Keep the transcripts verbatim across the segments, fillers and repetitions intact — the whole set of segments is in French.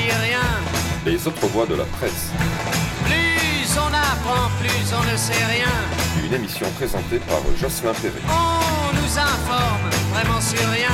dit rien. Les autres voix de la presse. Plus on apprend, plus on ne sait rien. Une émission présentée par Jocelyn Perret. On nous informe vraiment sur rien.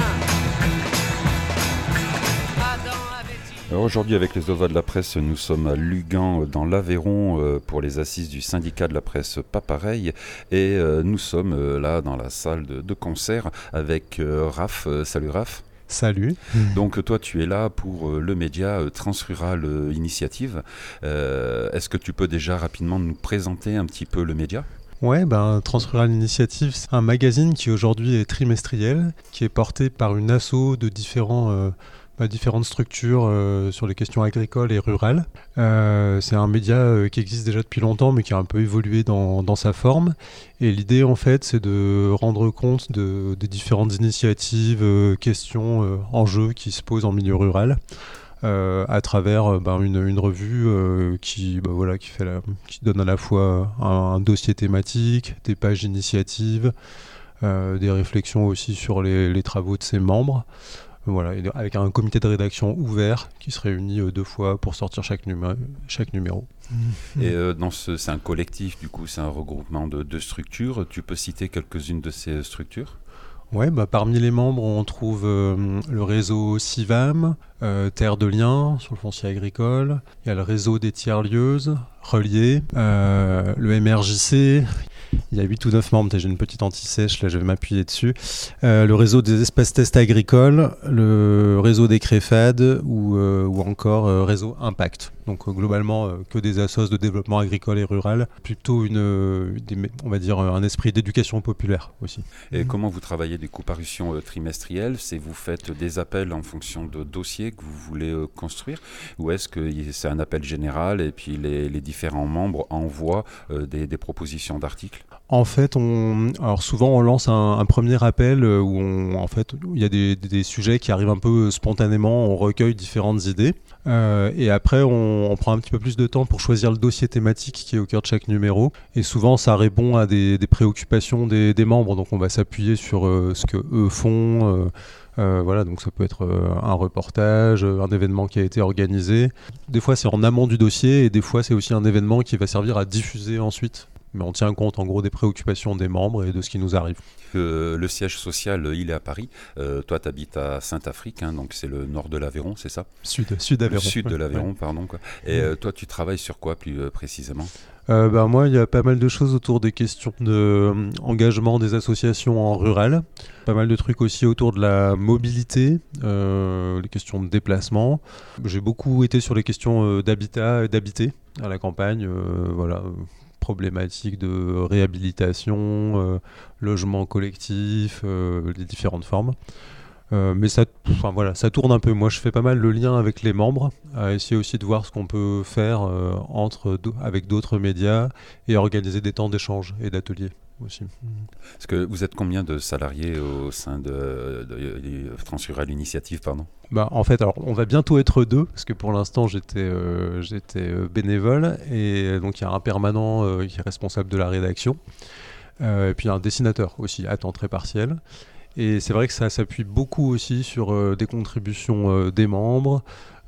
Alors aujourd'hui, avec les Ovas de la presse, nous sommes à Lugan, dans l'Aveyron, pour les assises du syndicat de la presse Pas Pareil. Et nous sommes là dans la salle de, de concert avec Raph. Salut Raph. Salut. Donc toi, tu es là pour le média Transrural Initiative. Euh, est-ce que tu peux déjà rapidement nous présenter un petit peu le média ? Ouais, ben, Transrural Initiative, c'est un magazine qui aujourd'hui est trimestriel, qui est porté par une asso de différents... Euh, Bah, différentes structures euh, sur les questions agricoles et rurales. Euh, c'est un média euh, qui existe déjà depuis longtemps, mais qui a un peu évolué dans, dans sa forme. Et l'idée, en fait, c'est de rendre compte de, des différentes initiatives, euh, questions, euh, enjeux qui se posent en milieu rural, euh, à travers euh, ben, une, une revue euh, qui, ben, voilà, qui, fait la, qui donne à la fois un, un dossier thématique, des pages d'initiatives, euh, des réflexions aussi sur les, les travaux de ses membres. Voilà, avec un comité de rédaction ouvert qui se réunit euh, deux fois pour sortir chaque, numé- chaque numéro. Et euh, dans ce, c'est un collectif, du coup, c'est un regroupement de, de structures. Tu peux citer quelques-unes de ces structures ? Ouais, bah, parmi les membres, on trouve euh, le réseau Civam, euh, Terre de Liens sur le foncier agricole. Il y a le réseau des tiers-lieuses, Relier, euh, le M R J C. Il y a huit ou neuf membres, j'ai une petite anti-sèche, là je vais m'appuyer dessus. Euh, le réseau des espaces tests agricoles, le réseau des CREFAD ou, euh, ou encore euh, réseau Impact. Donc euh, globalement euh, que des assos de développement agricole et rural, plutôt une, euh, des, on va dire un esprit d'éducation populaire aussi. Et mmh. comment vous travaillez des comparutions euh, trimestrielles ? C'est vous faites des appels en fonction de dossiers que vous voulez euh, construire, ou est-ce que c'est un appel général et puis les, les différents membres envoient euh, des, des propositions d'articles ? En fait, on, alors souvent on lance un, un premier appel où on, en fait, il y a des, des sujets qui arrivent un peu spontanément, on recueille différentes idées. Euh, et après, on, on prend un petit peu plus de temps pour choisir le dossier thématique qui est au cœur de chaque numéro. Et souvent, ça répond à des, des préoccupations des, des membres. Donc, on va s'appuyer sur euh, ce que eux font. Euh, euh, voilà, donc ça peut être euh, un reportage, un événement qui a été organisé. Des fois, c'est en amont du dossier, et des fois, c'est aussi un événement qui va servir à diffuser ensuite. Mais on tient compte en gros des préoccupations des membres et de ce qui nous arrive. Euh, le siège social, il est à Paris. Euh, toi, tu habites à Saint-Afrique, hein, donc c'est le nord de l'Aveyron, c'est ça ? Sud, sud d'Aveyron. Le sud de l'Aveyron, ouais. pardon. Quoi. Et euh, toi, tu travailles sur quoi plus euh, précisément ? euh, ben, Moi, il y a pas mal de choses autour des questions d'engagement de, euh, des associations en rural. Pas mal de trucs aussi autour de la mobilité, euh, les questions de déplacement. J'ai beaucoup été sur les questions euh, d'habitat et d'habiter à la campagne. Euh, voilà. Problématiques de réhabilitation, euh, logement collectif, euh, les différentes formes. Euh, mais ça, enfin, voilà, ça tourne un peu. Moi, je fais pas mal le lien avec les membres, à essayer aussi de voir ce qu'on peut faire euh, entre, avec d'autres médias et organiser des temps d'échange et d'ateliers aussi. Est-ce que vous êtes combien de salariés au sein de, de, de, de Transrural Initiative, pardon ? Bah, en fait, alors, on va bientôt être deux, parce que pour l'instant, j'étais, euh, j'étais euh, bénévole, et donc il y a un permanent euh, qui est responsable de la rédaction, euh, et puis un dessinateur aussi, à temps très partiel. Et c'est vrai que ça s'appuie beaucoup aussi sur euh, des contributions euh, des membres,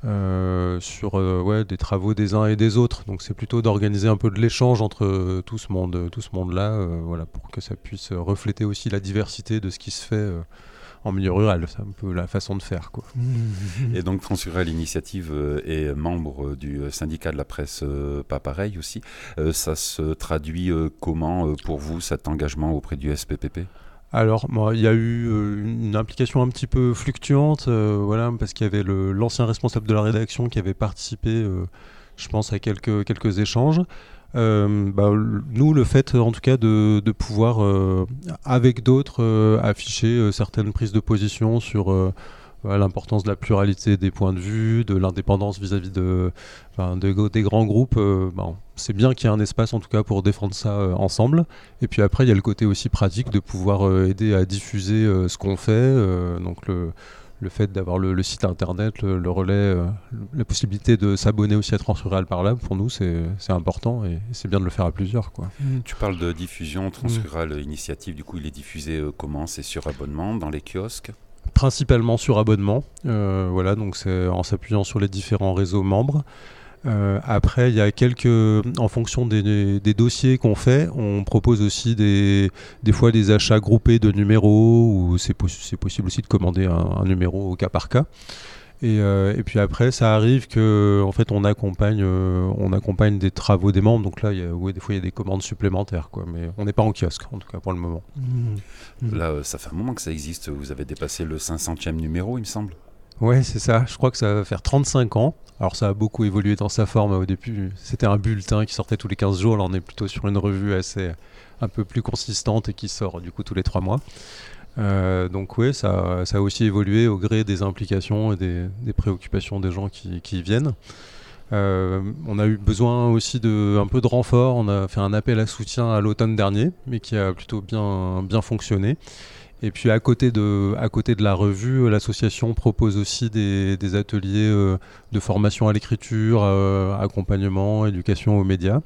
euh, sur euh, ouais, des travaux des uns et des autres. Donc c'est plutôt d'organiser un peu de l'échange entre euh, tout ce monde, tout ce monde-là, euh, voilà, pour que ça puisse refléter aussi la diversité de ce qui se fait euh, en milieu rural. C'est un peu la façon de faire, quoi. Et donc Transrural Initiative euh, est membre euh, du syndicat de la presse euh, Pas Pareil aussi. Euh, ça se traduit euh, comment euh, pour vous cet engagement auprès du S P P P ? Alors, bon, il y a eu euh, une implication un petit peu fluctuante, euh, voilà, parce qu'il y avait le, l'ancien responsable de la rédaction qui avait participé, euh, je pense, à quelques, quelques échanges. Euh, bah, nous, le fait, en tout cas, de, de pouvoir, euh, avec d'autres, euh, afficher euh, certaines prises de position sur euh, l'importance de la pluralité des points de vue, de l'indépendance vis-à-vis de, enfin, de, des grands groupes, euh, bah, c'est bien qu'il y ait un espace en tout cas pour défendre ça euh, ensemble. Et puis après il y a le côté aussi pratique de pouvoir euh, aider à diffuser euh, ce qu'on fait, euh, donc le, le fait d'avoir le, le site internet, le, le relais, euh, la possibilité de s'abonner aussi à Transrural par là, pour nous c'est, c'est important et, et c'est bien de le faire à plusieurs, quoi. Mmh. Tu parles de diffusion Transrural mmh. Initiative, du coup il est diffusé euh, comment ? C'est sur abonnement dans les kiosques ? principalement sur abonnement. Euh, voilà, donc c'est en s'appuyant sur les différents réseaux membres. Euh, après, il y a quelques, en fonction des, des, des dossiers qu'on fait, on propose aussi des, des fois des achats groupés de numéros, ou c'est, poss- c'est possible aussi de commander un, un numéro au cas par cas. Et, euh, et puis après, ça arrive que, en fait, on accompagne, euh, on accompagne des travaux des membres. Donc là, il y a, ouais, des fois, il y a des commandes supplémentaires, quoi. Mais on n'est pas en kiosque, en tout cas pour le moment. Mmh. Là, ça fait un moment que ça existe. Vous avez dépassé le cinq centième numéro, il me semble. Ouais, c'est ça. Je crois que ça va faire trente-cinq ans. Alors ça a beaucoup évolué dans sa forme. Au début, c'était un bulletin qui sortait tous les quinze jours. Là, on est plutôt sur une revue assez, un peu plus consistante et qui sort du coup tous les trois mois. Euh, donc oui, ça, ça a aussi évolué au gré des implications et des, des préoccupations des gens qui, qui y viennent. Euh, on a eu besoin aussi de un peu de renfort. On a fait un appel à soutien à l'automne dernier, mais qui a plutôt bien, bien fonctionné. Et puis à côté de, à côté de la revue, l'association propose aussi des, des ateliers euh, de formation à l'écriture, euh, accompagnement, éducation aux médias.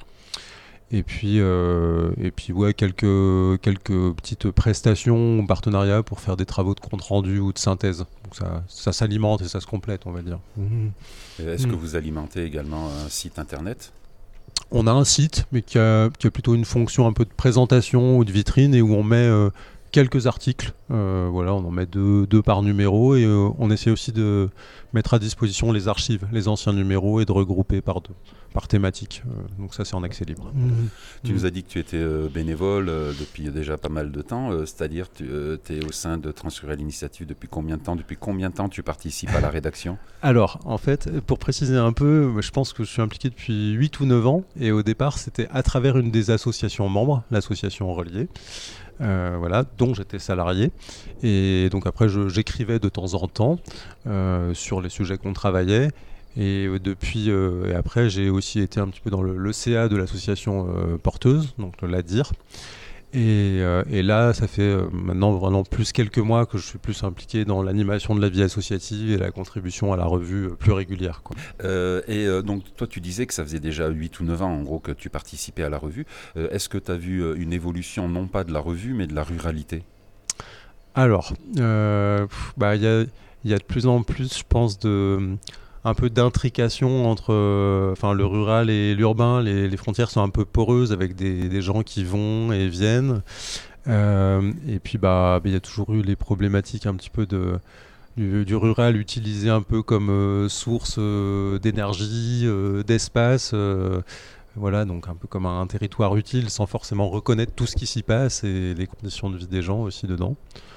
Et puis, euh, et puis ouais, quelques, quelques petites prestations ou partenariats pour faire des travaux de compte-rendu ou de synthèse. Donc ça, ça s'alimente et ça se complète, on va dire. Mmh. Est-ce mmh. que vous alimentez également un site internet ? On a un site, mais qui a, qui a plutôt une fonction un peu de présentation ou de vitrine et où on met... Euh, quelques articles, euh, voilà, on en met deux, deux par numéro et euh, on essaie aussi de mettre à disposition les archives, les anciens numéros et de regrouper par, deux, par thématique. Euh, donc ça c'est en accès libre. Mmh. Tu mmh. nous as dit que tu étais euh, bénévole euh, depuis déjà pas mal de temps, euh, c'est-à-dire tu euh, es au sein de Transrural Initiative depuis combien de temps ? Depuis combien de temps tu participes à la rédaction ? Alors, en fait, pour préciser un peu, je pense que je suis impliqué depuis huit ou neuf ans et au départ c'était à travers une des associations membres, l'association Relier. Euh, voilà, dont j'étais salarié et donc après je, j'écrivais de temps en temps euh, sur les sujets qu'on travaillait et euh, depuis euh, et après j'ai aussi été un petit peu dans le, le C A de l'association euh, porteuse, donc le l'A D I R et, euh, et là ça fait euh, maintenant vraiment plus quelques mois que je suis plus impliqué dans l'animation de la vie associative et la contribution à la revue euh, plus régulière, quoi. Euh, et euh, donc toi tu disais que ça faisait déjà huit ou neuf ans en gros que tu participais à la revue. Euh, est-ce que tu as vu euh, une évolution non pas de la revue mais de la ruralité ? Alors, euh, bah, y a, y a de plus en plus je pense de... un peu d'intrication entre euh, enfin, le rural et l'urbain. Les, les frontières sont un peu poreuses avec des, des gens qui vont et viennent. Euh, et puis, bah, il y a toujours eu les problématiques un petit peu de, du, du rural utilisé un peu comme euh, source euh, d'énergie, euh, d'espace. Euh, voilà, donc un peu comme un, un territoire utile sans forcément reconnaître tout ce qui s'y passe et les conditions de vie des gens aussi dedans.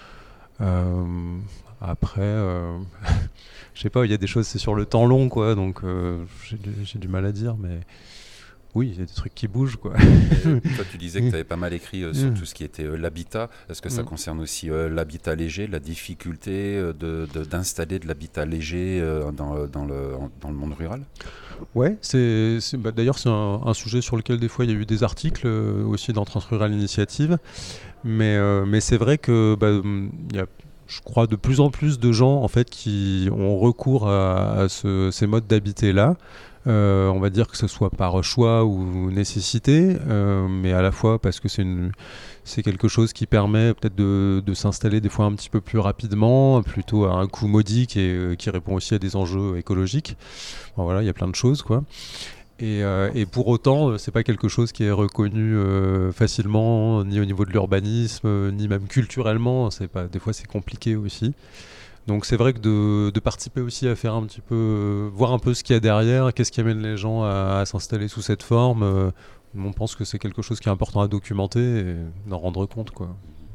Euh, après... Euh Je sais pas, il y a des choses, c'est sur le temps long, quoi, donc euh, j'ai, du, j'ai du mal à dire, mais oui, il y a des trucs qui bougent, quoi. Et toi, tu disais que tu avais pas mal écrit euh, sur tout ce qui était euh, l'habitat. Est-ce que ça concerne aussi euh, l'habitat léger, la difficulté euh, de, de, d'installer de l'habitat léger euh, dans, dans, le, dans le monde rural ? Ouais, c'est, c'est, bah, d'ailleurs, c'est un, un sujet sur lequel, des fois, il y a eu des articles euh, aussi dans Transrural Initiative, mais, euh, mais c'est vrai que bah, y a je crois de plus en plus de gens en fait qui ont recours à, à ce, ces modes d'habiter-là. Euh, on va dire que ce soit par choix ou nécessité, euh, mais à la fois parce que c'est, une, c'est quelque chose qui permet peut-être de, de s'installer des fois un petit peu plus rapidement, plutôt à un coût modique et euh, qui répond aussi à des enjeux écologiques. Bon, voilà, il y a plein de choses, quoi. Et, euh, et pour autant, c'est pas quelque chose qui est reconnu euh, facilement, ni au niveau de l'urbanisme, euh, ni même culturellement. C'est pas, des fois, c'est compliqué aussi. Donc, c'est vrai que de, de participer aussi à faire un petit peu, euh, voir un peu ce qu'il y a derrière, qu'est-ce qui amène les gens à, à s'installer sous cette forme. Euh, on pense que c'est quelque chose qui est important à documenter et d'en rendre compte, quoi.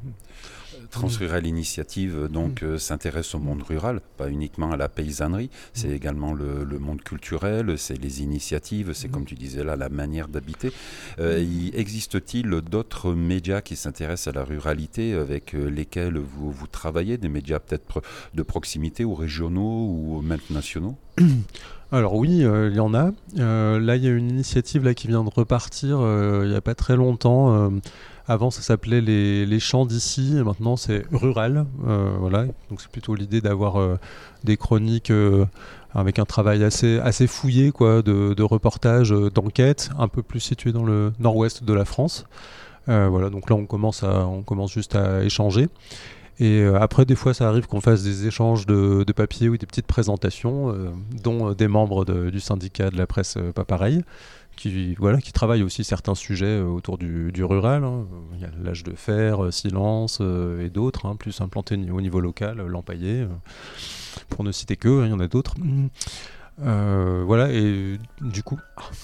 Transrural Initiative donc, euh, s'intéresse au monde rural, pas uniquement à la paysannerie, c'est également le, le monde culturel, c'est les initiatives, c'est comme tu disais là, la manière d'habiter. Euh, y existe-t-il d'autres médias qui s'intéressent à la ruralité avec euh, lesquels vous, vous travaillez, des médias peut-être pro- de proximité ou régionaux ou même nationaux ? Alors oui, euh, il y en a. Euh, là, il y a une initiative là, qui vient de repartir euh, il n'y a pas très longtemps. Euh, Avant, ça s'appelait les, les champs d'ici, et maintenant c'est rural. Euh, voilà. Donc c'est plutôt l'idée d'avoir euh, des chroniques euh, avec un travail assez, assez fouillé, quoi, de, de reportage, euh, d'enquête, un peu plus situé dans le nord-ouest de la France. Euh, voilà. Donc là, on commence, à, on commence juste à échanger. Et euh, après, des fois, ça arrive qu'on fasse des échanges de, de papier ou des petites présentations, euh, dont euh, des membres de, du syndicat de la presse euh, Pas Pareil, qui, voilà, qui travaillent aussi certains sujets euh, autour du, du rural. Hein. Il y a l'âge de fer, euh, silence euh, et d'autres, hein, plus implantés au niveau local, euh, l'empaillé, euh, pour ne citer que, hein, il y en a d'autres. Euh, voilà, et du coup...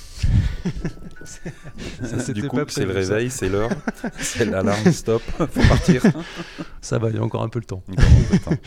ça, du coup, c'est le réveil, ça. C'est l'heure, c'est l'alarme, stop, faut partir. Ça va, il y a encore un peu le temps. Encore un peu le temps.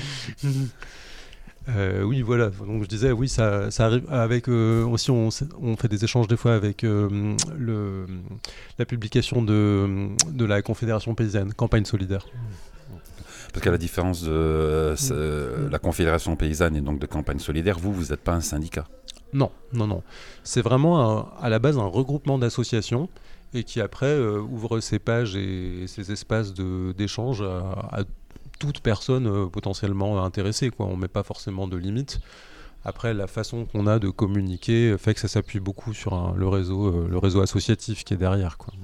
Euh, oui, voilà. Donc je disais, oui, ça, ça arrive avec euh, aussi. On, on fait des échanges des fois avec euh, le, la publication de, de la Confédération paysanne, Campagne solidaire. Parce qu'à la différence de euh, la Confédération paysanne et donc de Campagne solidaire, vous, vous n'êtes pas un syndicat. Non, non, non. C'est vraiment un, à la base un regroupement d'associations et qui après euh, ouvre ses pages et ses espaces de, d'échange à, à toute personne euh, potentiellement intéressée, quoi. On ne met pas forcément de limites. Après, la façon qu'on a de communiquer fait que ça s'appuie beaucoup sur un, le, réseau, euh, le réseau associatif qui est derrière, quoi.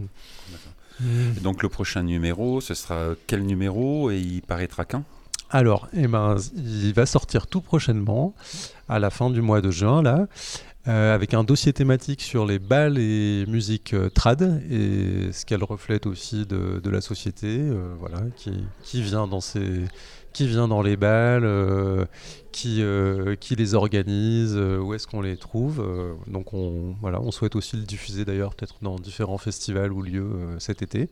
Et donc le prochain numéro, ce sera quel numéro et il paraîtra quand ? Alors, eh ben, il va sortir tout prochainement, à la fin du mois de juin, là, euh, avec un dossier thématique sur les bals et musique euh, trad, et ce qu'elle reflète aussi de, de la société, euh, voilà, qui, qui, vient dans ces, qui vient dans les bals, euh, qui, euh, qui les organise, euh, où est-ce qu'on les trouve. Euh, donc on, voilà, on souhaite aussi le diffuser d'ailleurs peut-être dans différents festivals ou lieux euh, cet été.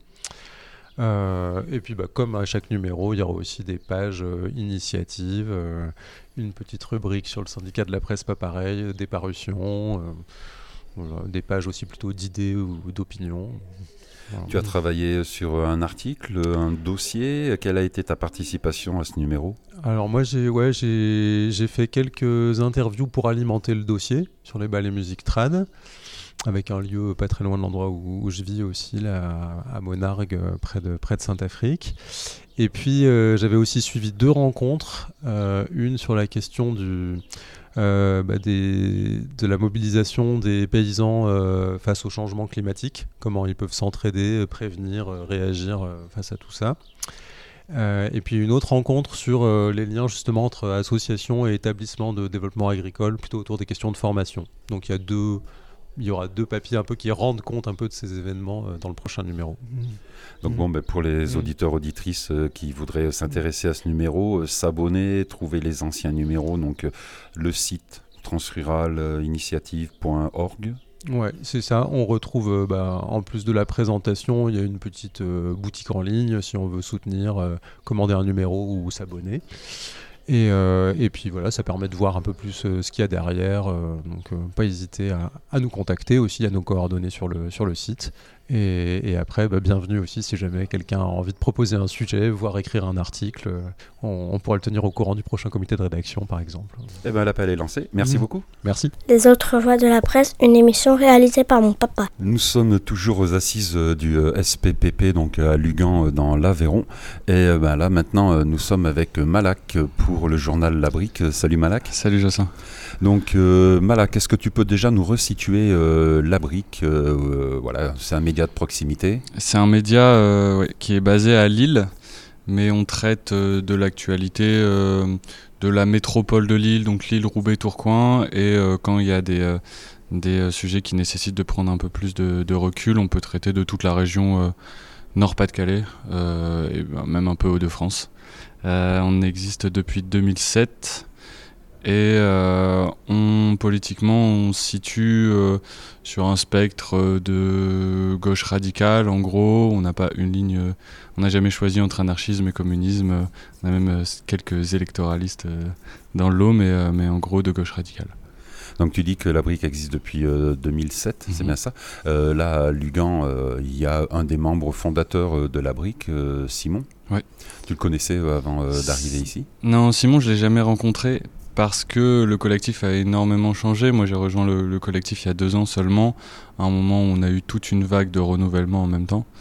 Euh, et puis bah, comme à chaque numéro, il y aura aussi des pages euh, initiatives, euh, une petite rubrique sur le syndicat de la presse Pas Pareil, des parutions, euh, voilà, des pages aussi plutôt d'idées ou d'opinions. Voilà. Tu as travaillé sur un article, un dossier. Quelle a été ta participation à ce numéro ? Alors moi j'ai, ouais, j'ai, j'ai fait quelques interviews pour alimenter le dossier sur les bals et musique trad, avec un lieu pas très loin de l'endroit où, où je vis aussi, là, à Monargues, près de, près de Saint-Afrique. Et puis euh, j'avais aussi suivi deux rencontres, euh, une sur la question du, euh, bah des, de la mobilisation des paysans euh, face au changement climatique, comment ils peuvent s'entraider, prévenir, réagir euh, face à tout ça. Euh, et puis une autre rencontre sur euh, les liens justement entre associations et établissements de développement agricole, plutôt autour des questions de formation. Donc il y a deux... Il y aura deux papiers un peu qui rendent compte un peu de ces événements euh, dans le prochain numéro. Donc bon, ben, pour les auditeurs, auditrices euh, qui voudraient s'intéresser à ce numéro, euh, s'abonner, trouver les anciens numéros, donc euh, le site transrural initiative point org. Ouais, c'est ça. On retrouve, euh, bah, en plus de la présentation, il y a une petite euh, boutique en ligne si on veut soutenir, euh, commander un numéro ou s'abonner. Et, euh, et puis voilà, ça permet de voir un peu plus euh, ce qu'il y a derrière. Euh, donc euh, pas hésiter à, à nous contacter aussi, à nos coordonnées sur le, sur le site. Et, et après, bah, bienvenue aussi si jamais quelqu'un a envie de proposer un sujet, voire écrire un article. Euh, on, on pourra le tenir au courant du prochain comité de rédaction, par exemple. Eh ben, l'appel est lancé. Merci mmh. beaucoup. Merci. Les autres voix de la presse, une émission réalisée par mon papa. Nous sommes toujours aux assises du S P P P, donc à Lugan, dans l'Aveyron. Et ben, là, maintenant, nous sommes avec Malak pour le journal La Brique. Salut Malak. Salut Jossin. Donc euh, Malak, est-ce que tu peux déjà nous resituer euh, La Brique euh, voilà, c'est un média de proximité. C'est un média euh, ouais, qui est basé à Lille, mais on traite euh, de l'actualité euh, de la métropole de Lille, donc Lille, Roubaix, Tourcoing, et euh, quand il y a des, euh, des euh, sujets qui nécessitent de prendre un peu plus de, de recul, on peut traiter de toute la région euh, Nord-Pas-de-Calais, euh, et ben, même un peu Hauts-de-France. Euh, on existe depuis deux mille sept. Et euh, on, politiquement, on se situe euh, sur un spectre de gauche radicale. En gros, on n'a pas une ligne. Euh, on n'a jamais choisi entre anarchisme et communisme. On a même euh, quelques électoralistes euh, dans le lot, mais, euh, mais en gros de gauche radicale. Donc tu dis que La Brique existe depuis euh, deux mille sept, mm-hmm. c'est bien ça. Euh, là, à Lugan, euh, il y a un des membres fondateurs de La Brique, euh, Simon. Ouais. Tu le connaissais euh, avant euh, d'arriver ici ? Non, Simon, je ne l'ai jamais rencontré. Parce que le collectif a énormément changé. Moi, j'ai rejoint le, le collectif il y a deux ans seulement, à un moment où on a eu toute une vague de renouvellement en même temps.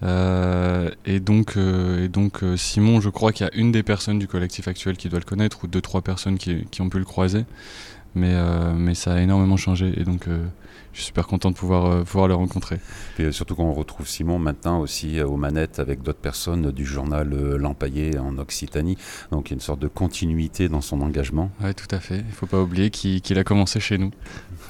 Euh, et donc, euh, et donc euh, Simon, je crois qu'il y a une des personnes du collectif actuel qui doit le connaître, ou deux, trois personnes qui, qui ont pu le croiser. mais, euh, mais ça a énormément changé et donc euh, je suis super content de pouvoir, euh, pouvoir le rencontrer. Et euh, surtout qu'on retrouve Simon maintenant aussi euh, aux manettes avec d'autres personnes euh, du journal euh, L'Empaillé en Occitanie. Donc il y a une sorte de continuité dans son engagement. Oui, tout à fait. Il ne faut pas oublier qu'il, qu'il a commencé chez nous.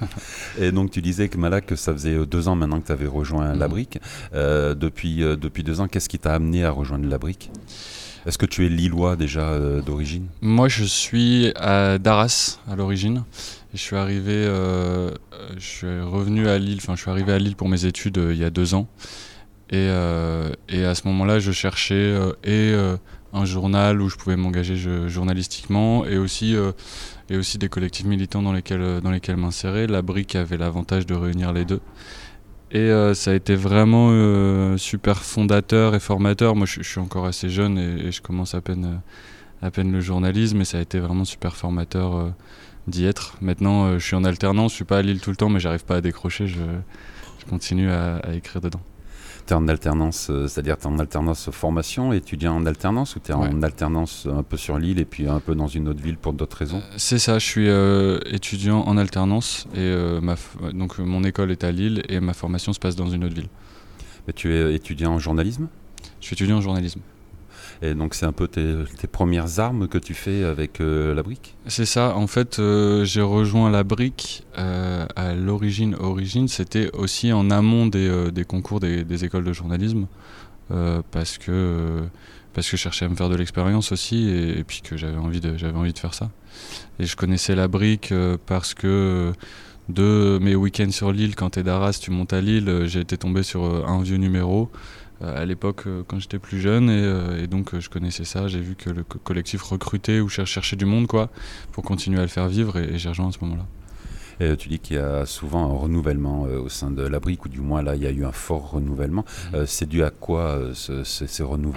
Et donc tu disais que Malak, que ça faisait deux ans maintenant que tu avais rejoint Mmh. La Brique. Euh, depuis, euh, depuis deux ans, qu'est-ce qui t'a amené à rejoindre La Brique ? Est-ce que tu es lillois déjà euh, d'origine ? Moi, je suis à d'Arras à l'origine. Et je suis arrivé, euh, je suis revenu à Lille. Enfin, je suis arrivé à Lille pour mes études euh, il y a deux ans. Et, euh, et à ce moment-là, je cherchais euh, et euh, un journal où je pouvais m'engager je, journalistiquement, et aussi euh, et aussi des collectifs militants dans lesquels dans lesquels m'insérer. La Brique avait l'avantage de réunir les deux. Et euh, ça a été vraiment euh, super fondateur et formateur. Moi, je, je suis encore assez jeune et, et je commence à peine, euh, à peine le journalisme, et ça a été vraiment super formateur euh, d'y être. Maintenant, euh, je suis en alternance, je suis pas à Lille tout le temps, mais j'arrive pas à décrocher. Je, je continue à, à écrire dedans. Tu es en alternance, euh, c'est-à-dire tu es en alternance formation, étudiant en alternance, ou tu es Ouais. en alternance un peu sur l'île et puis un peu dans une autre ville pour d'autres raisons ? C'est ça, je suis euh, étudiant en alternance et euh, ma f- donc euh, mon école est à Lille et ma formation se passe dans une autre ville. Mais tu es étudiant en journalisme ? Je suis étudiant en journalisme. Et donc c'est un peu tes, tes premières armes que tu fais avec euh, La Brique ? C'est ça, en fait euh, j'ai rejoint La Brique euh, à l'origine, origine, c'était aussi en amont des, euh, des concours des, des écoles de journalisme euh, parce que euh, parce que je cherchais à me faire de l'expérience aussi et, et puis que j'avais envie de j'avais envie de faire ça. Et je connaissais La Brique euh, parce que euh, de mes week-ends sur Lille, quand t'es d'Arras, tu montes à Lille, euh, j'ai été tombé sur euh, un vieux numéro euh, à l'époque euh, quand j'étais plus jeune et, euh, et donc euh, je connaissais ça, j'ai vu que le co- collectif recrutait ou cher- cherchait du monde quoi pour continuer à le faire vivre et, et j'ai rejoint à ce moment-là. Et tu dis qu'il y a souvent un renouvellement euh, au sein de La Brique, ou du moins là il y a eu un fort renouvellement. Euh, c'est dû à quoi euh, ce, ce, ces renouvellements ?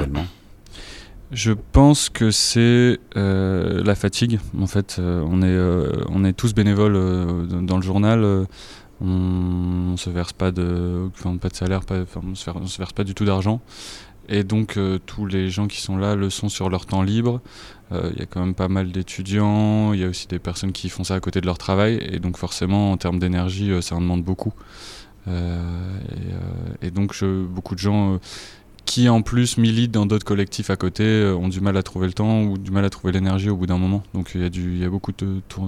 Je pense que c'est euh, la fatigue. En fait, euh, on est euh, on est tous bénévoles euh, dans, dans le journal. Euh, on, on se verse pas de, enfin, pas de salaire, pas, enfin, on se verse, on se verse pas du tout d'argent. Et donc euh, tous les gens qui sont là le sont sur leur temps libre. Il euh, y a quand même pas mal d'étudiants. Il y a aussi des personnes qui font ça à côté de leur travail. Et donc forcément, en termes d'énergie, euh, ça en demande beaucoup. Euh, et, euh, et donc je, beaucoup de gens. Euh, qui en plus militent dans d'autres collectifs à côté euh, ont du mal à trouver le temps ou du mal à trouver l'énergie au bout d'un moment. Donc il y a du, il y a beaucoup de, tour-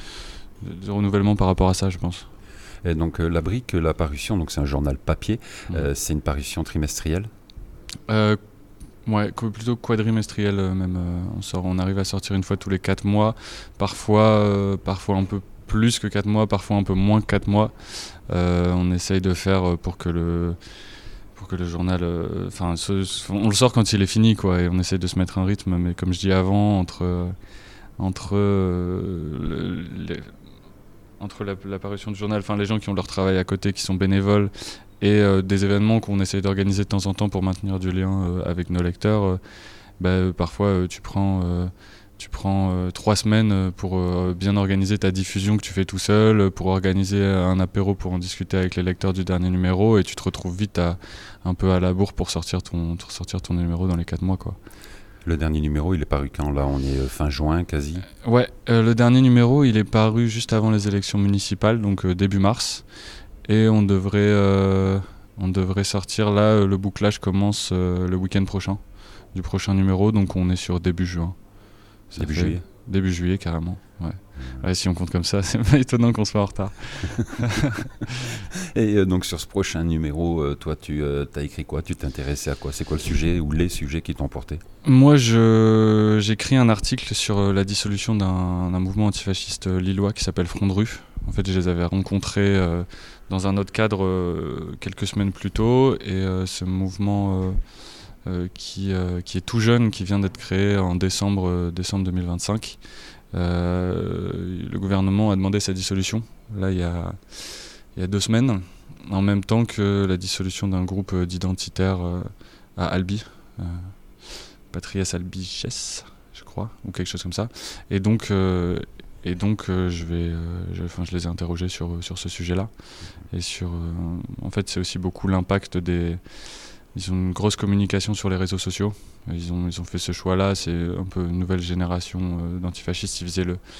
de renouvellement par rapport à ça, je pense. Et donc euh, La Brique, la parution, donc c'est un journal papier, Mmh. euh, c'est une parution trimestrielle. Euh, ouais, qu- plutôt quadrimestriel euh, même. euh, on sort, on arrive à sortir une fois tous les quatre mois, parfois, euh, parfois un peu plus que quatre mois, parfois un peu moins que quatre mois. Euh, on essaye de faire euh, pour que le pour que le journal, enfin, euh, on le sort quand il est fini, quoi, et on essaie de se mettre un rythme. Mais comme je dis avant, entre euh, entre euh, le, les, entre la, l'apparition du journal, enfin les gens qui ont leur travail à côté, qui sont bénévoles, et euh, des événements qu'on essaie d'organiser de temps en temps pour maintenir du lien euh, avec nos lecteurs, euh, bah, parfois euh, tu prends euh, tu prends euh, trois semaines pour euh, bien organiser ta diffusion que tu fais tout seul, pour organiser un apéro pour en discuter avec les lecteurs du dernier numéro, et tu te retrouves vite à, un peu à la bourre pour sortir ton, pour sortir ton numéro dans les quatre mois, quoi. Le dernier numéro, il est paru quand ? Là, on est euh, fin juin quasi. Ouais, euh, le dernier numéro, il est paru juste avant les élections municipales, donc euh, début mars, et on devrait, euh, on devrait sortir là, euh, le bouclage commence euh, le week-end prochain, du prochain numéro, donc on est sur début juin. Ça Début fait- juillet. Début juillet, carrément. Ouais. Ouais, si on compte comme ça, c'est pas étonnant qu'on soit en retard. Et euh, donc sur ce prochain numéro, euh, toi tu euh, as écrit quoi ? Tu t'intéressais à quoi ? C'est quoi le sujet ou les sujets qui t'ont porté ? Moi, je, j'écris un article sur euh, la dissolution d'un, d'un mouvement antifasciste euh, lillois qui s'appelle Front de rue. En fait, je les avais rencontrés euh, dans un autre cadre euh, quelques semaines plus tôt, et euh, ce mouvement euh, euh, qui, euh, qui est tout jeune, qui vient d'être créé en décembre, euh, décembre deux mille vingt-cinq. Euh, le gouvernement a demandé sa dissolution, là, il y a, il y a deux semaines, en même temps que la dissolution d'un groupe d'identitaires euh, à Albi, euh, Patrias Albiges, je crois, ou quelque chose comme ça. Et donc, euh, et donc euh, je, vais, euh, je, enfin, je les ai interrogés sur, sur ce sujet-là. Et sur, euh, en fait, c'est aussi beaucoup l'impact des... Ils ont une grosse communication sur les réseaux sociaux. Ils ont, ils ont fait ce choix-là. C'est un peu une nouvelle génération euh, d'antifascistes. Ils faisaient le,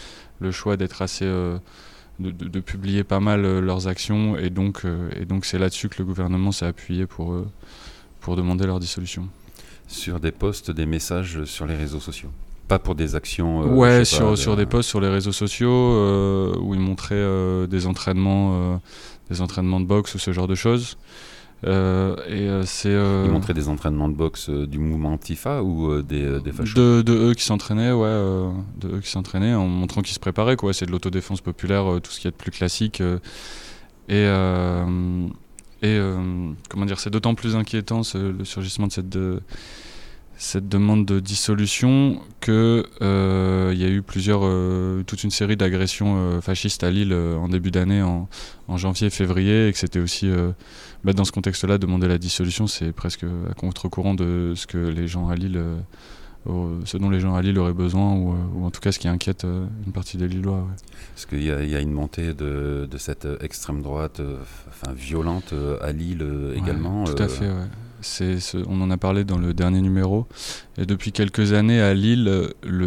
le choix d'être assez... Euh, de, de, de publier pas mal euh, leurs actions, et donc, euh, et donc c'est là-dessus que le gouvernement s'est appuyé pour, euh, pour demander leur dissolution. Sur des posts, des messages sur les réseaux sociaux? Pas pour des actions... Euh, ouais, sur, pas, sur de... des posts sur les réseaux sociaux euh, où ils montraient euh, des, entraînements, euh, des entraînements de boxe ou ce genre de choses. Euh, et euh, c'est, euh, Ils montraient des entraînements de boxe euh, du mouvement Antifa ou euh, des, euh, des fachos? de, de eux qui s'entraînaient, ouais, euh, de eux qui s'entraînaient en montrant qu'ils se préparaient, quoi. C'est de l'autodéfense populaire, euh, tout ce qui est de plus classique. Euh, et euh, et euh, comment dire, c'est d'autant plus inquiétant ce, le surgissement de cette, de, cette demande de dissolution que euh, il y a eu plusieurs, euh, toute une série d'agressions euh, fascistes à Lille euh, en début d'année, en, en janvier, février, et que c'était aussi euh, bah, dans ce contexte-là, demander la dissolution, c'est presque à contre-courant de ce que les gens à Lille, euh, euh, ce dont les gens à Lille auraient besoin, ou, euh, ou en tout cas ce qui inquiète euh, une partie des Lillois. Ouais. Parce qu'il y a, il y a une montée de, de cette extrême droite, euh, enfin violente euh, à Lille euh, également. Ouais, tout à euh... fait, ouais. C'est, c'est, on en a parlé dans le dernier numéro. Et depuis quelques années à Lille,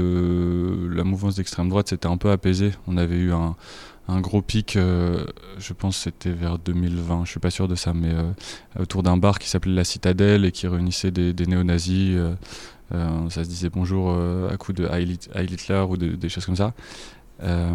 le, la mouvance d'extrême droite s'était un peu apaisée. On avait eu un, un gros pic, euh, je pense que c'était vers deux mille vingt, je suis pas sûr de ça, mais euh, autour d'un bar qui s'appelait La Citadelle et qui réunissait des, des néo-nazis. Euh, euh, ça se disait bonjour euh, à coups de Heil Hitler ou de, des choses comme ça. Euh,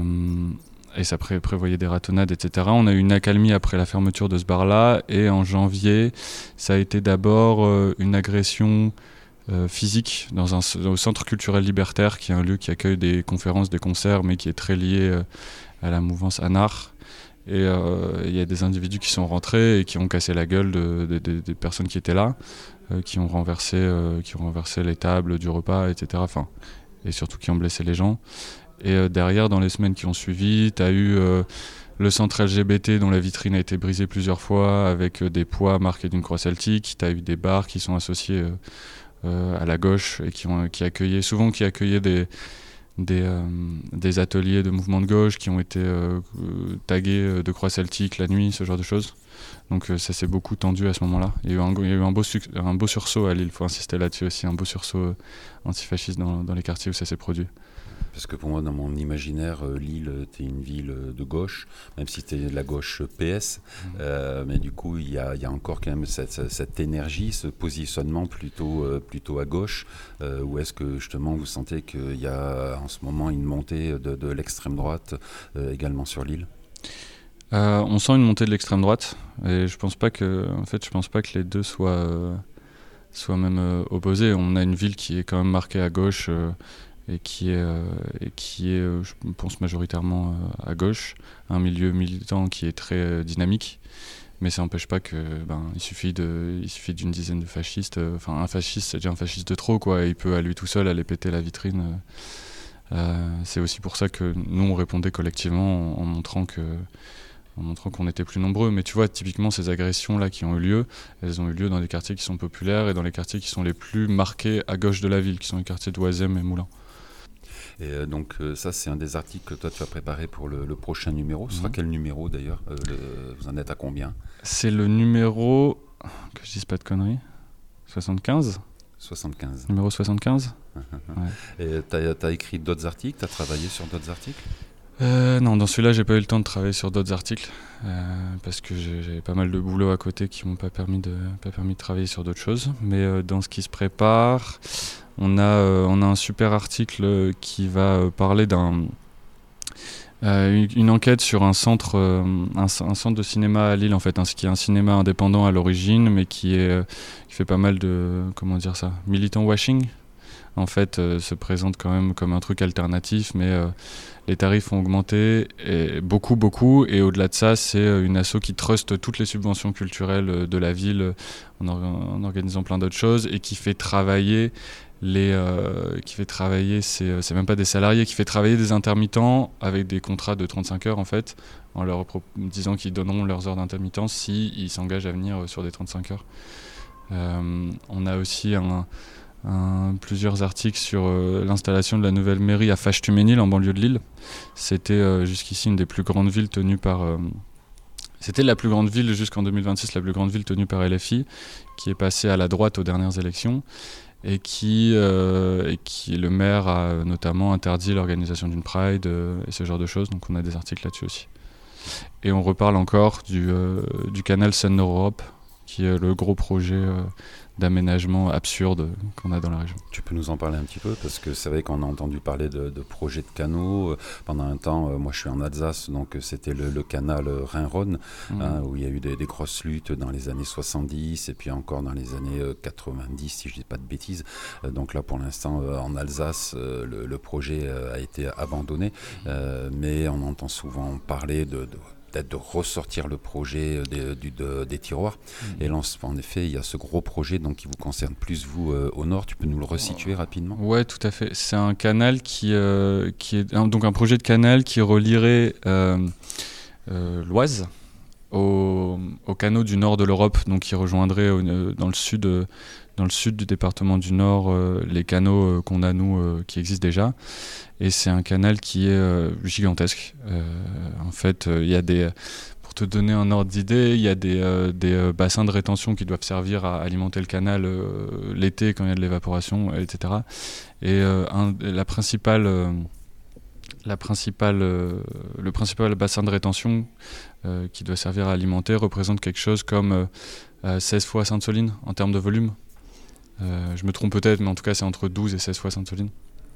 et ça pré- prévoyait des ratonnades, et cetera. On a eu une accalmie après la fermeture de ce bar-là, et en janvier, ça a été d'abord euh, une agression euh, physique dans un au Centre culturel libertaire, qui est un lieu qui accueille des conférences, des concerts, mais qui est très lié euh, à la mouvance Anar. Et il euh, y a des individus qui sont rentrés et qui ont cassé la gueule de, de, de, des personnes qui étaient là, euh, qui ont renversé, euh, qui ont renversé les tables du repas, et cetera. Enfin, et surtout qui ont blessé les gens. Et euh, derrière, dans les semaines qui ont suivi, tu as eu euh, le centre L G B T dont la vitrine a été brisée plusieurs fois avec euh, des poids marqués d'une croix celtique. Tu as eu des bars qui sont associés euh, euh, à la gauche et qui, ont, qui accueillaient, souvent qui accueillaient des, des, euh, des ateliers de mouvement de gauche qui ont été euh, tagués de croix celtique la nuit, ce genre de choses. Donc euh, ça s'est beaucoup tendu à ce moment-là. Il y a eu un, il y a eu un, beau, suc- un beau sursaut à Lille, il faut insister là-dessus aussi, un beau sursaut euh, antifasciste dans, dans les quartiers où ça s'est produit. Parce que pour moi, dans mon imaginaire, euh, Lille, t'es une ville de gauche, même si t'es de la gauche P S, mmh. euh, mais du coup, il y a, y a encore quand même cette, cette, cette énergie, ce positionnement plutôt, euh, plutôt à gauche, euh, ou est-ce que justement vous sentez qu'il y a en ce moment une montée de, de l'extrême droite euh, également sur Lille? euh, On sent une montée de l'extrême droite, et je pense pas que, en fait, je pense pas que les deux soient, euh, soient même euh, opposés. On a une ville qui est quand même marquée à gauche. Euh, et qui est, euh, et qui est euh, je pense, majoritairement euh, à gauche, un milieu militant qui est très euh, dynamique, mais ça n'empêche pas que ben, il suffit de, il suffit d'une dizaine de fascistes, enfin euh, un fasciste c'est déjà un fasciste de trop, quoi, et il peut à lui tout seul aller péter la vitrine. Euh, euh, c'est aussi pour ça que nous on répondait collectivement en, en montrant que en montrant qu'on était plus nombreux. Mais tu vois, typiquement, ces agressions-là qui ont eu lieu, elles ont eu lieu dans des quartiers qui sont populaires et dans les quartiers qui sont les plus marqués à gauche de la ville, qui sont les quartiers d'Oisem et Moulins. Et euh, donc euh, ça, c'est un des articles que toi, tu as préparé pour le, le prochain numéro. Ce sera mmh. quel numéro, d'ailleurs euh, le, vous en êtes à combien? C'est le numéro, que je dise pas de conneries, soixante-quinze soixante-quinze. Numéro soixante-quinze. Ouais. Et tu as écrit d'autres articles? Tu as travaillé sur d'autres articles? Euh, non, dans celui-là, j'ai pas eu le temps de travailler sur d'autres articles euh, parce que j'avais pas mal de boulot à côté qui m'ont pas permis de pas permis de travailler sur d'autres choses. Mais euh, dans ce qui se prépare, on a euh, on a un super article qui va euh, parler d'un euh, une, une enquête sur un centre euh, un, un centre de cinéma à Lille, en fait, hein, qui est un cinéma indépendant à l'origine, mais qui est euh, qui fait pas mal de comment dire ça, militant washing. En fait, euh, se présente quand même comme un truc alternatif, mais euh, les tarifs ont augmenté, et beaucoup, beaucoup, et au-delà de ça, c'est une asso qui truste toutes les subventions culturelles de la ville en, or- en organisant plein d'autres choses, et qui fait travailler les, euh, qui fait travailler, c'est, c'est même pas des salariés, qui fait travailler des intermittents avec des contrats de trente-cinq heures, en fait, en leur pro- disant qu'ils donneront leurs heures d'intermittence s'ils s'engagent à venir sur des trente-cinq heures. Euh, on a aussi un... Un, plusieurs articles sur euh, l'installation de la nouvelle mairie à Faches-Tuménil en banlieue de Lille. C'était euh, jusqu'ici une des plus grandes villes tenues par... Euh, c'était la plus grande ville jusqu'en deux mille vingt-six, la plus grande ville tenue par L F I, qui est passée à la droite aux dernières élections. et qui, euh, et qui le maire a notamment interdit l'organisation d'une Pride euh, et ce genre de choses, donc on a des articles là-dessus aussi. Et on reparle encore du, euh, du canal Seine-Nord-Europe, qui est le gros projet euh, d'aménagement absurde qu'on a dans la région. Tu peux nous en parler un petit peu, parce que c'est vrai qu'on a entendu parler de, de projets de canaux. Pendant un temps, euh, moi je suis en Alsace, donc c'était le, le canal Rhin-Rhône, mmh. hein, où il y a eu des, des grosses luttes dans les années soixante-dix et puis encore dans les années euh, quatre-vingt-dix, si je ne dis pas de bêtises. Euh, donc là pour l'instant euh, en Alsace, euh, le, le projet euh, a été abandonné, euh, mais on entend souvent parler de... de peut-être de ressortir le projet des, du, de, des tiroirs. Mmh. Et là, en effet, il y a ce gros projet donc, qui vous concerne plus, vous, euh, au nord. Tu peux nous le resituer rapidement ? Ouais, tout à fait. C'est un canal qui, euh, qui est un, donc un projet de canal qui relierait euh, euh, l'Oise au, au canaux du nord de l'Europe, donc qui rejoindrait euh, dans, le sud, euh, dans le sud du département du Nord euh, les canaux euh, qu'on a, nous, euh, qui existent déjà. Et c'est un canal qui est euh, gigantesque. Euh, en fait, il euh, y a des, pour te donner un ordre d'idée, il y a des, euh, des euh, bassins de rétention qui doivent servir à alimenter le canal euh, l'été quand il y a de l'évaporation, et cetera. Et euh, un, la principale, euh, la principale, euh, le principal bassin de rétention euh, qui doit servir à alimenter représente quelque chose comme euh, seize fois Sainte-Soline en termes de volume. Euh, je me trompe peut-être, mais en tout cas, c'est entre douze et seize fois Sainte-Soline.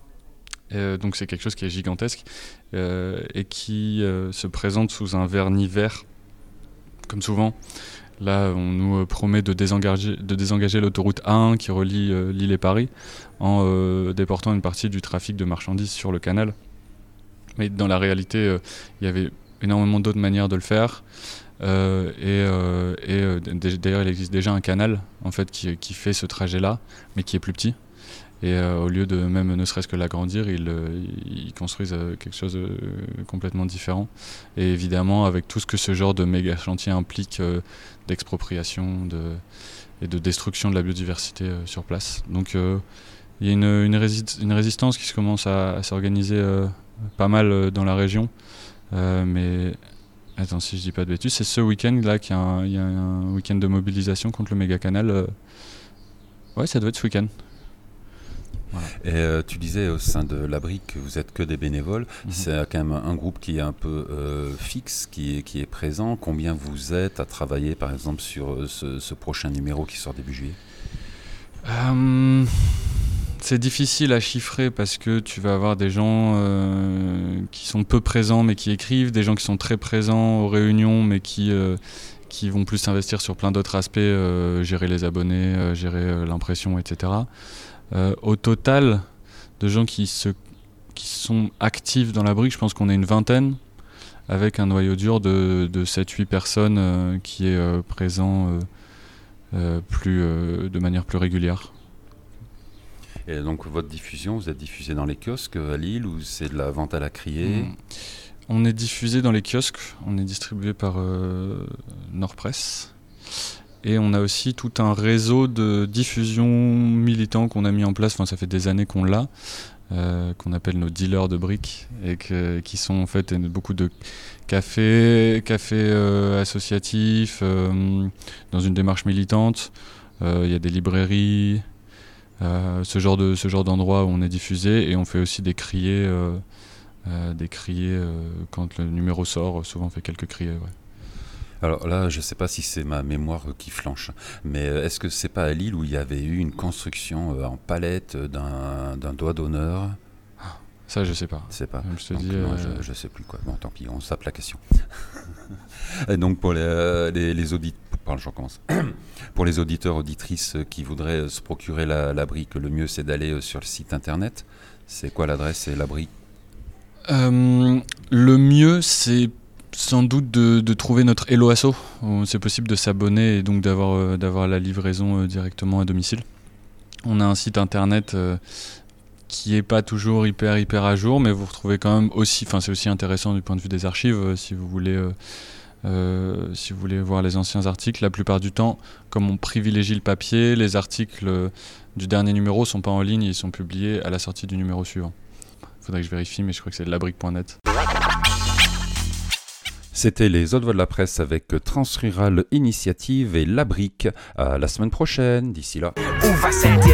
Euh, donc c'est quelque chose qui est gigantesque euh, et qui euh, se présente sous un vernis vert, comme souvent. Là, on nous promet de désengager, de désengager l'autoroute A un qui relie euh, Lille et Paris en euh, déportant une partie du trafic de marchandises sur le canal. Mais dans la réalité, il euh, y avait énormément d'autres manières de le faire. Euh, et euh, et euh, d'ailleurs, il existe déjà un canal en fait, qui, qui fait ce trajet-là, mais qui est plus petit. Et euh, au lieu de même ne serait-ce que l'agrandir, ils, euh, ils construisent euh, quelque chose de complètement différent. Et évidemment, avec tout ce que ce genre de méga chantier implique euh, d'expropriation de, et de destruction de la biodiversité euh, sur place. Donc euh, il y a une, une, rési- une résistance qui se commence à, à s'organiser euh, pas mal euh, dans la région. Euh, mais attends, si je dis pas de bêtises, c'est ce week-end là qu'il y a un, il y a un week-end de mobilisation contre le méga canal. Euh... Ouais, ça doit être ce week-end. Voilà. Et euh, tu disais au sein de l'Abri que vous êtes que des bénévoles. Mmh. C'est quand même un groupe qui est un peu euh, fixe, qui est, qui est présent. Combien vous êtes à travailler par exemple sur ce, ce prochain numéro qui sort début juillet ? euh, C'est difficile à chiffrer parce que tu vas avoir des gens euh, qui sont peu présents mais qui écrivent, des gens qui sont très présents aux réunions mais qui... Euh, qui vont plus s'investir sur plein d'autres aspects, euh, gérer les abonnés, euh, gérer euh, l'impression, et cetera. Euh, au total, de gens qui, se, qui sont actifs dans la brique, je pense qu'on est une vingtaine, avec un noyau dur de, de sept huit personnes euh, qui est euh, présent euh, euh, plus, euh, de manière plus régulière. Et donc votre diffusion, vous êtes diffusé dans les kiosques à Lille ou c'est de la vente à la criée ? mmh. On est diffusé dans les kiosques, on est distribué par euh, Nord-Presse. Et on a aussi tout un réseau de diffusion militant qu'on a mis en place, enfin ça fait des années qu'on l'a, euh, qu'on appelle nos dealers de briques, et que, qui sont en fait beaucoup de cafés, cafés euh, associatifs, euh, dans une démarche militante. Il euh, y a des librairies, euh, ce genre de, ce genre d'endroits où on est diffusé, et on fait aussi des criers, euh, euh, des criers euh, quand le numéro sort, souvent on fait quelques criers, ouais. Alors là, je ne sais pas si c'est ma mémoire qui flanche, mais est-ce que c'est pas à Lille où il y avait eu une construction en palette d'un, d'un doigt d'honneur ? Ça, je sais pas. Je sais pas. Je te donc, dis, non, euh... je, je sais plus quoi. Bon, tant pis, on sape la question. Et donc pour les, les, les auditeurs, pardon, je recommence. Pour les auditeurs, auditrices qui voudraient se procurer la, la brique, le mieux c'est d'aller sur le site internet. C'est quoi l'adresse ? C'est la brique. Euh, le mieux, c'est sans doute de, de trouver notre Hello Asso. C'est possible de s'abonner et donc d'avoir, euh, d'avoir la livraison euh, directement à domicile. On a un site internet euh, qui n'est pas toujours hyper hyper à jour, mais vous retrouvez quand même aussi, enfin c'est aussi intéressant du point de vue des archives, euh, si vous voulez euh, euh, si vous voulez voir les anciens articles. La plupart du temps, comme on privilégie le papier, les articles euh, du dernier numéro ne sont pas en ligne, ils sont publiés à la sortie du numéro suivant. Il faudrait que je vérifie, mais je crois que c'est labrique point net. C'était les Hautes Voix de la Presse avec Transrural Initiative et La Brique. À la semaine prochaine, d'ici là.